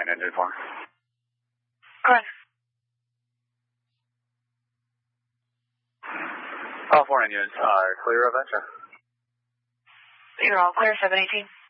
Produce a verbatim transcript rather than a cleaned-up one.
nine engine four. Go ahead. All four engines are clear of Venture. You're all clear, seven eighteen.